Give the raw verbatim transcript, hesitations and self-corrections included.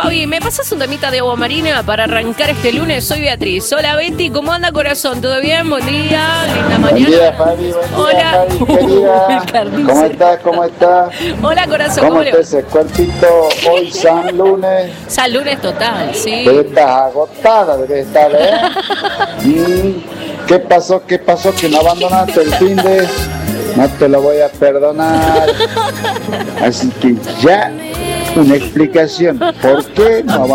Fabi, ¿me pasas un temita de agua marina para arrancar este lunes? Soy Beatriz. Hola Betty, ¿cómo anda corazón? ¿Todo bien? Buen día, linda mañana. Buen día, Fabi, buen día, Hola. Fabi, querida. ¿Cómo estás? ¿Cómo estás? Hola corazón, ¿Cómo ¿cómo le está va? ese cuerpito hoy, San Lunes? San lunes total, sí. Debe estar agotada, debe estar, ¿eh? Mm, ¿Qué pasó? ¿Qué pasó? Que no abandonaste el fin de... No te lo voy a perdonar. Así que ya una explicación. ¿Por qué no abandonaste?